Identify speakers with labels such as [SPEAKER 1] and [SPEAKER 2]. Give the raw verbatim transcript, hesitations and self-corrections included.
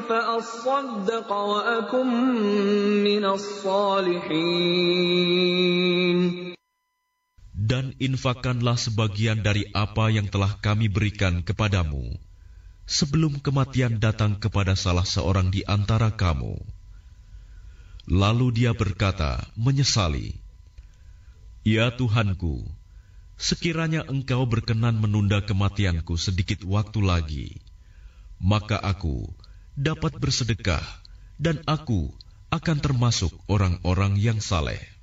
[SPEAKER 1] فأصدق وأكن من الصالحين.
[SPEAKER 2] Dan infakkanlah sebagian dari apa yang telah kami berikan kepadamu sebelum kematian datang kepada salah seorang di antara kamu. Lalu dia berkata, menyesali, "Ya Tuhanku, sekiranya Engkau berkenan menunda kematianku sedikit waktu lagi, maka aku dapat bersedekah dan aku akan termasuk orang-orang yang saleh."